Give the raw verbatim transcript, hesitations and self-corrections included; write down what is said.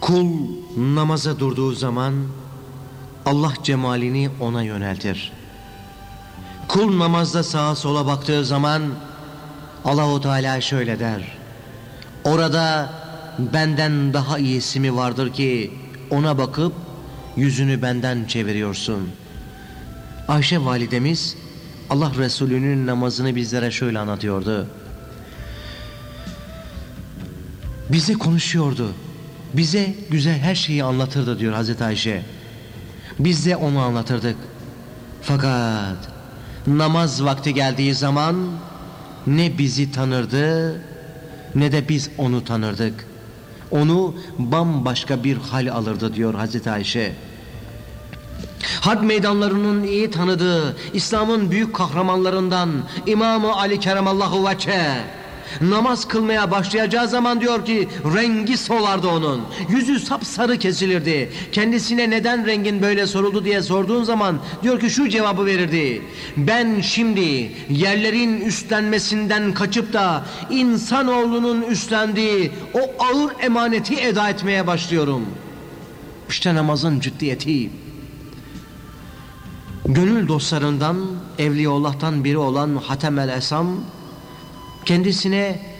Kul namaza durduğu zaman Allah cemalini ona yöneltir. Kul namazda sağa sola baktığı zaman Allahu Teala şöyle der: orada benden daha iyisi mi vardır ki ona bakıp yüzünü benden çeviriyorsun? Ayşe validemiz Allah Resulü'nün namazını bizlere şöyle anlatıyordu: bize konuşuyordu, bize güzel her şeyi anlatırdı diyor Hazreti Ayşe. Biz de onu anlatırdık. Fakat namaz vakti geldiği zaman ne bizi tanırdı ne de biz onu tanırdık. Onu bambaşka bir hal alırdı diyor Hazreti Ayşe. Harp meydanlarının iyi tanıdığı İslam'ın büyük kahramanlarından İmam-ı Ali Keremallahu Veçhe namaz kılmaya başlayacağı zaman diyor ki rengi solardı onun. Yüzü sapsarı kesilirdi. Kendisine neden rengin böyle soruldu diye sorduğun zaman diyor ki şu cevabı verirdi: ben şimdi yerlerin üstlenmesinden kaçıp da insanoğlunun üstlendiği o ağır emaneti eda etmeye başlıyorum. İşte namazın ciddiyeti. Gönül dostlarından Evliyaullah'tan biri olan Hatem el Esam kendisine